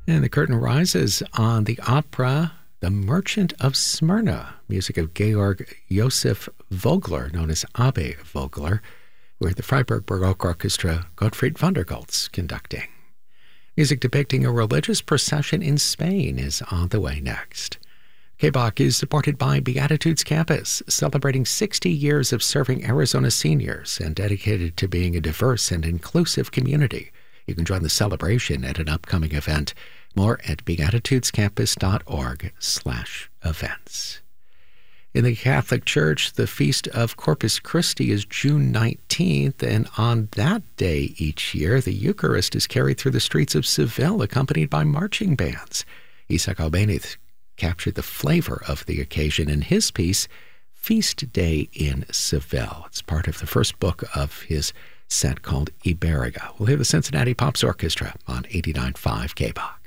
And the curtain rises on the opera The Merchant of Smyrna, music of Georg Josef Vogler, known as Abbe Vogler, where the Freiburg Baroque Orchestra Gottfried van der Goltz conducting. Music depicting a religious procession in Spain is on the way next. KBOC is supported by Beatitudes Campus, celebrating 60 years of serving Arizona seniors and dedicated to being a diverse and inclusive community. You can join the celebration at an upcoming event. More at beatitudescampus.org/events. In the Catholic Church, the Feast of Corpus Christi is June 19th, and on that day each year, the Eucharist is carried through the streets of Seville, accompanied by marching bands. Isaac Albéniz captured the flavor of the occasion in his piece, Feast Day in Seville. It's part of the first book of his set called Iberica. We'll hear the Cincinnati Pops Orchestra on 89.5 KBOC.